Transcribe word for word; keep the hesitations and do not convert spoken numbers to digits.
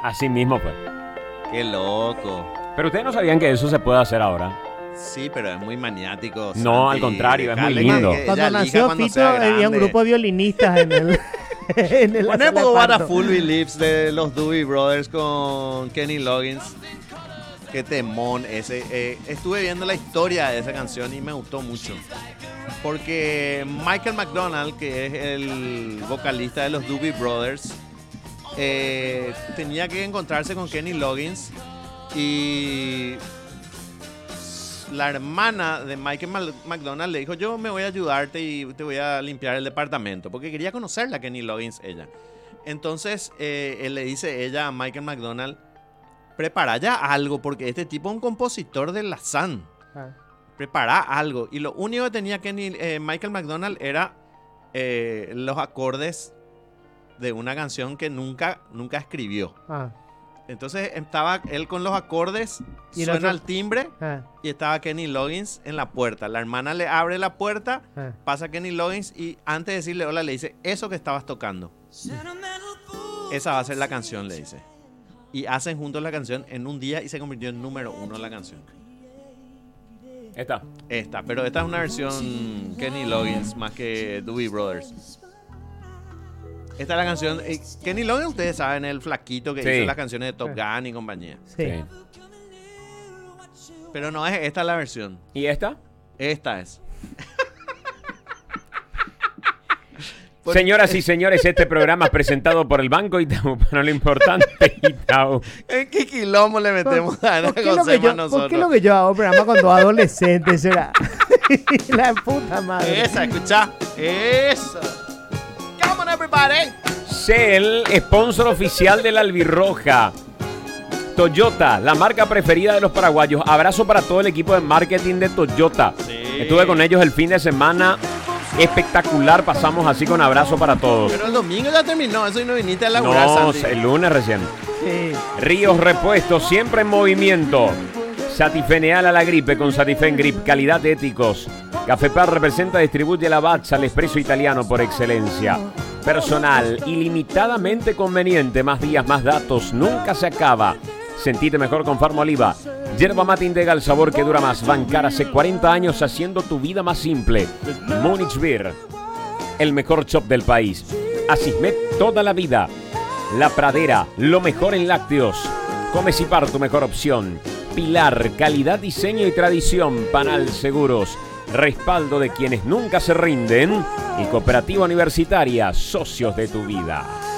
Así mismo, pues. Qué loco. Pero ustedes no sabían que eso se puede hacer ahora. Sí, pero es muy maniático. No, Santi. al contrario, es muy Dale, lindo. que Cuando ella elija nació cuando Fito sea había un grande. grupo de violinistas en el... en el Poné sala de poco What a parto. Fool Believes de los Doobie Brothers con Kenny Loggins. Qué temón ese. Eh, estuve viendo la historia de esa canción y me gustó mucho. Porque Michael McDonald, que es el vocalista de los Doobie Brothers, eh, tenía que encontrarse con Kenny Loggins y la hermana de Michael McDonald le dijo: yo me voy a ayudarte y te voy a limpiar el departamento, porque quería conocerla a Kenny Loggins ella. Entonces eh, él le dice ella a Michael McDonald: prepara ya algo, porque este tipo es un compositor de la Sun. Ah. Prepara algo. Y lo único que tenía Kenny, eh, Michael McDonald era eh, los acordes de una canción que nunca, nunca escribió. Ah. Entonces estaba él con los acordes, Y el suena otro- el timbre Ah. y estaba Kenny Loggins en la puerta. La hermana le abre la puerta, Ah. pasa Kenny Loggins y antes de decirle hola le dice: eso que estabas tocando, esa va a ser la canción, le dice. Y hacen juntos la canción en un día y se convirtió en número uno la canción. Esta. Esta, pero esta es una versión Kenny Loggins más que Doobie Brothers. Esta es la canción. eh, Kenny Loggins, ustedes saben, el flaquito que Sí. hizo las canciones de Top Gun y compañía. Sí. Sí. Pero no es esta la versión. ¿Y esta? Esta es. Por- Señoras y señores, este programa es presentado por el Banco Itaú, para lo importante, Itaú. ¿En qué quilombo le metemos a Ana ¿Por qué, lo que Josema yo, nosotros? ¿Por qué lo que yo hago programa con dos adolescentes será? La puta madre. Esa, escucha. Eso. Come on, everybody. Shell, sponsor oficial de la Albirroja. Toyota, la marca preferida de los paraguayos. Abrazo para todo el equipo de marketing de Toyota. Sí. Estuve con ellos el fin de semana. Espectacular, pasamos así con abrazo para todos. Pero el domingo ya terminó, eso y no viniste a laburar, No, Santi. el lunes recién. Sí. Ríos Repuestos, siempre en movimiento. Satifeneal a la gripe con Satifen Grip, calidad de éticos. Cafepar representa, distribuye la Batza, el espresso italiano por excelencia. Personal, ilimitadamente conveniente, más días, más datos, nunca se acaba. Sentite mejor con Farmoliva. Yerba mate Indega, el sabor que dura más. Bancar hace cuarenta años haciendo tu vida más simple. Munich Beer, el mejor shop del país. Asismet toda la vida. La Pradera, lo mejor en lácteos. Comecipar, tu mejor opción. Pilar, calidad, diseño y tradición. Panal Seguros, respaldo de quienes nunca se rinden. Y Cooperativa Universitaria, socios de tu vida.